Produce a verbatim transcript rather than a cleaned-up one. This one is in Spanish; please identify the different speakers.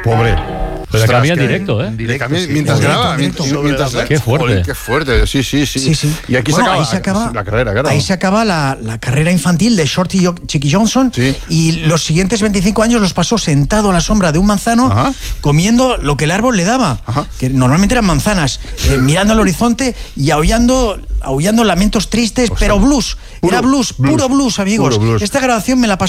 Speaker 1: Pobre.
Speaker 2: Pero le cambia en directo, ¿eh?
Speaker 1: Le cambia mientras graba. Mientras, mientras,
Speaker 2: qué fuerte.
Speaker 1: Joder, qué fuerte, sí, sí, sí.
Speaker 3: Sí, sí.
Speaker 1: Y aquí
Speaker 3: bueno,
Speaker 1: se, acaba,
Speaker 3: ahí se acaba
Speaker 1: la carrera, claro.
Speaker 3: Ahí se acaba la, la carrera infantil de Shorty Yo- Chicky Johnson.
Speaker 1: Sí.
Speaker 3: Y los siguientes veinticinco años los pasó sentado a la sombra de un manzano,
Speaker 1: Ajá.
Speaker 3: comiendo lo que el árbol le daba,
Speaker 1: Ajá.
Speaker 3: que normalmente eran manzanas, eh, mirando al horizonte y aullando, aullando lamentos tristes,
Speaker 1: Hostia.
Speaker 3: pero blues.
Speaker 1: Puro
Speaker 3: Era blues,
Speaker 1: blues.
Speaker 3: puro blues, amigos.
Speaker 1: Puro blues.
Speaker 3: Esta grabación me la pasó